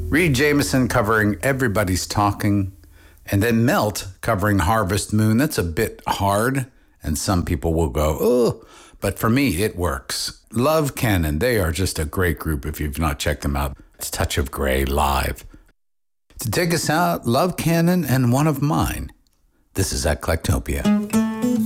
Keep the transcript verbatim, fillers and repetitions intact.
Reed Jameson covering Everybody's Talking, and then Melt covering Harvest Moon. That's a bit hard, and some people will go, oh, but for me, it works. Love Cannon, they are just a great group if you've not checked them out. It's Touch of Grey live. To take us out, Love Cannon and one of mine. This is Eclectopia.